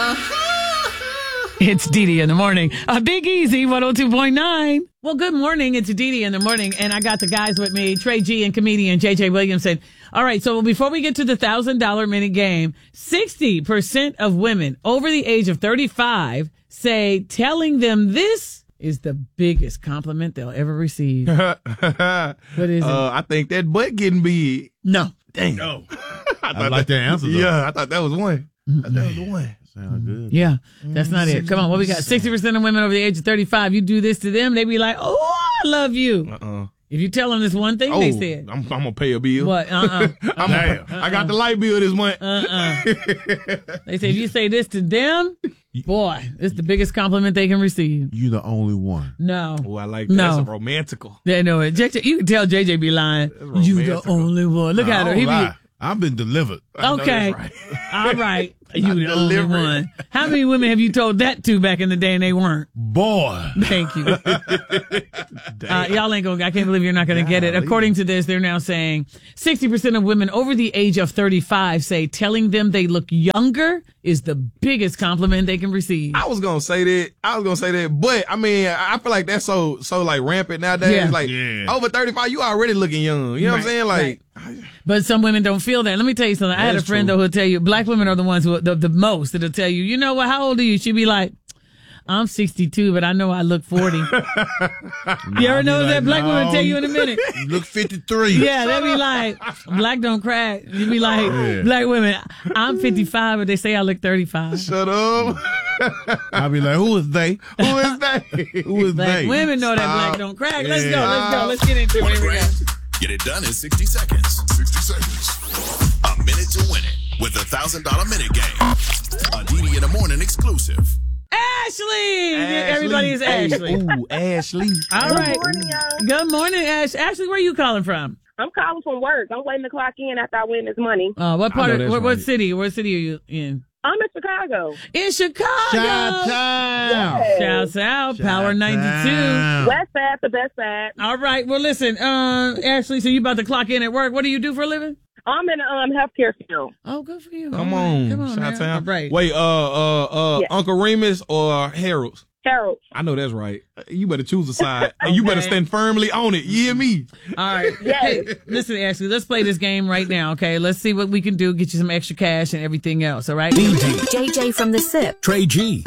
It's Dee in the morning. Big Easy 102.9. Well, good morning. It's Dee in the morning, and I got the guys with me, Trey G and comedian JJ Williamson. All right, so before we get to the $1,000 minute game, 60% of women over the age of 35 say telling them this is the biggest compliment they'll ever receive. What is it? I think that butt getting big. No. Dang. No. I like that answer, though. Yeah, I thought that was one. That was the one. Sound good. Yeah, that's not it. Come on, what we got? 60% of women over the age of 35, you do this to them, they be like, oh, I love you. If you tell them this one thing they said. I'm going to pay a bill. What? I got the light bill this month. They say, if you say this to them, boy, it's the biggest compliment they can receive. You the only one. No. Oh, I like that. No. That's romantical. They know it. JJ, you can tell JJ be lying. You the only one. Look at her. He be, I've been delivered. okay. Right. All right. You the only one. How many women have you told that to back in the day and they weren't? Boy. Thank you. Y'all ain't gonna, I can't believe you're not gonna get it. According to this, they're now saying 60% of women over the age of 35 say telling them they look younger is the biggest compliment they can receive. I was gonna say that, but I mean, I feel like that's so like rampant nowadays. Yeah. Like over 35, you already looking young. You know what I'm saying? Like, but some women don't feel that. Let me tell you something. I had a friend though who'll tell you, black women are the ones who the most that'll tell you, you know what? How old are you? She'd be like, I'm 62, but I know I look 40. You ever notice that? Black women tell you in a minute. You look 53. Yeah, they'll be like, black don't crack. You be like, black women, I'm 55, but they say I look 35. Shut up. I'll be like, who is they? Who is they? Who is Black they? women know that black don't crack. Let's go. Let's get into it. Here we go. Get it done in 60 seconds. 60 seconds. A minute to win it with the $1,000 minute game. A Dee in the morning exclusive. Ashley! Everybody is Ashley. Ooh, Ashley. All right. Good morning, y'all. Good morning, Ash. Ashley, where are you calling from? I'm calling from work. I'm waiting to clock in after I win this money. What part of, that's what right. city? What city are you in? I'm in Chicago. In Chicago. Shout-town. Shouts out. Power 92. West side, the best side. All right. Well, listen, Ashley, so you about to clock in at work. What do you do for a living? I'm in the healthcare field. Oh, good for you. Come All right. on. Come on, man. Shout-town. All right. Wait, Uncle Remus or Harold's? Harold. I know that's right. You better choose a side. And you better stand firmly on it. You hear me? All right. Yes. Hey, listen, Ashley, let's play this game right now, okay? Let's see what we can do, get you some extra cash and everything else, all right? JJ from the SIP. Trey G.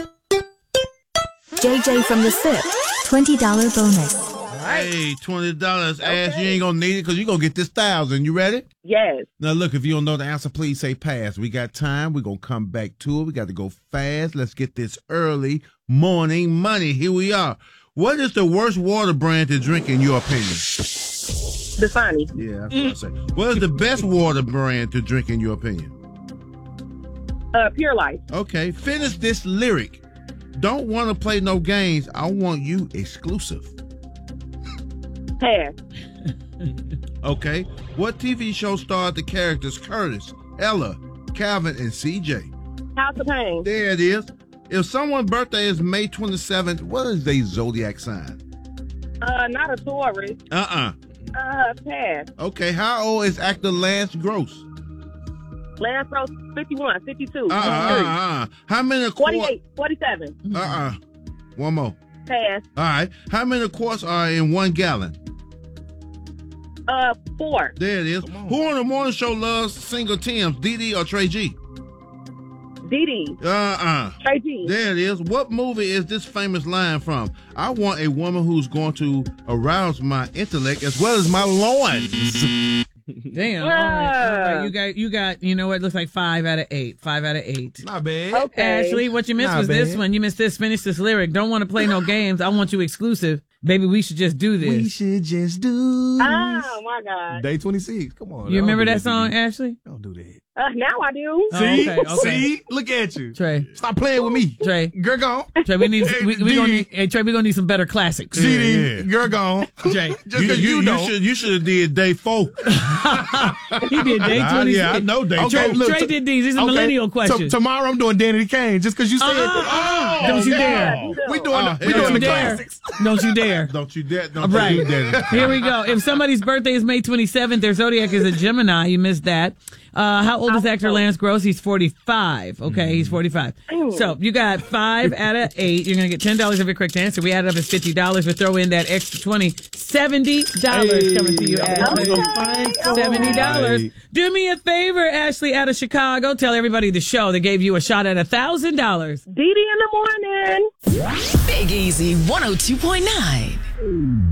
JJ from the SIP. $20 bonus. Hey, $20. Ash, you ain't gonna need it because you're gonna get this 1,000. You ready? Yes. Now, look, if you don't know the answer, please say pass. We got time. We're going to come back to it. We got to go fast. Let's get this early morning money. Here we are. What is the worst water brand to drink, in your opinion? Dasani. Yeah, that's what I say. What is the best water brand to drink, in your opinion? Pure Life. Okay, finish this lyric. Don't want to play no games. I want you exclusive. Pass. Okay, what TV show starred the characters Curtis, Ella, Calvin, and CJ? House of Pain. There it is. If someone's birthday is May 27th, what is their zodiac sign? Not a Taurus. Uh-uh. Pass. Okay, how old is actor Lance Gross? Lance Rose, 51, 52, How many quarts? 48, 47. One more. Pass. All right. How many quarts are in 1 gallon? 4. There it is. Who on the morning show loves single Tims, Dee or Trey G? Dee. Trey G. There it is. What movie is this famous line from? I want a woman who's going to arouse my intellect as well as my loins. Damn. All right. You got, you know what? Looks like 5 out of 8. 5 out of 8. Not bad. Okay. Ashley, what you missed Not was this bad. one. You missed this. Finish this lyric. Don't want to play no games. I want you exclusive. Baby, we should just do this. We should just do this. Oh, my God. Day 26. Come on. You remember Don't do that song, to me. Ashley? Don't do that. Now I do. Oh, See? okay. See? Look at you. Trey. Stop playing with me. Trey. Girl gone. Trey, we need we Dee. gonna need Trey, we gonna need some better classics. CD. Girl gone. Trey. Just because you don't. You should have did day 4. He did day 26. Yeah, I know day Okay, 4. look, Trey did these. These are millennial questions. Tomorrow I'm doing Danny Kane just because you said Uh-uh. Don't you dare. We doing Don't you the dare. classics. Don't you dare. Don't you dare. Don't Right. you dare. Here we go. If somebody's birthday is May 27th, their zodiac is a Gemini. You missed that. How old is actor Lance Gross? He's 45. Okay, he's 45. So you got 5 out of 8. You're going to get $10 of your correct answer. We add it up as $50. We throw in that extra $20. $70 coming to you, Ashley. $70. Do me a favor, Ashley, out of Chicago. Tell everybody the show that gave you a shot at $1,000. Dee Dee in the morning. Big Easy 102.9.